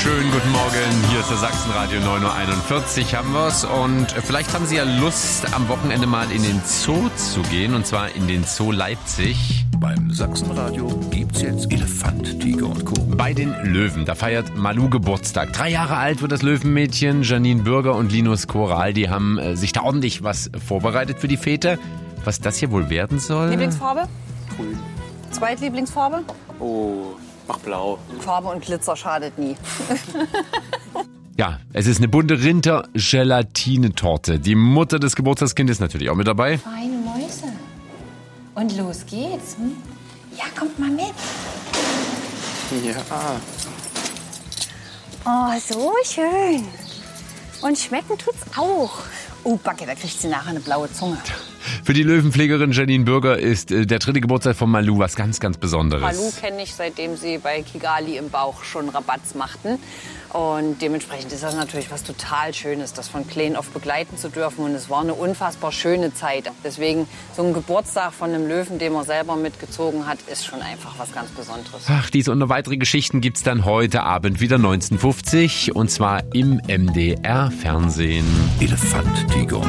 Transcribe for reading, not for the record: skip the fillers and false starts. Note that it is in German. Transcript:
Schönen guten Morgen, hier ist der Sachsenradio 9.41 Uhr haben wir's und vielleicht haben Sie ja Lust, am Wochenende mal in den Zoo zu gehen und zwar in den Zoo Leipzig. Beim Sachsenradio gibt's jetzt Elefant, Tiger und Co. Bei den Löwen, da feiert Malou Geburtstag. 3 Jahre alt wird das Löwenmädchen, Janine Bürger und Linus Choral, die haben sich da ordentlich was vorbereitet für die Fete. Was das hier wohl werden soll? Lieblingsfarbe? Grün. Zweitlieblingsfarbe? Oh, mach blau. Farbe und Glitzer schadet nie. Ja, es ist eine bunte Rinder-Gelatinetorte. Die Mutter des Geburtstagskindes natürlich auch mit dabei. Feine Mäuse. Und los geht's. Hm? Ja, kommt mal mit. Ja. Oh, so schön. Und schmecken tut's auch. Oh, Backe, da kriegt sie nachher eine blaue Zunge. Für die Löwenpflegerin Janine Bürger ist der 3. Geburtstag von Malou was ganz, ganz Besonderes. Malou kenne ich, seitdem sie bei Kigali im Bauch schon Rabatz machten. Und dementsprechend ist das natürlich was total Schönes, das von klein auf begleiten zu dürfen. Und es war eine unfassbar schöne Zeit. Deswegen so ein Geburtstag von einem Löwen, den man selber mitgezogen hat, ist schon einfach was ganz Besonderes. Ach, diese und noch weitere Geschichten gibt's dann heute Abend wieder 19:50 und zwar im MDR-Fernsehen. Elefant, Tiger und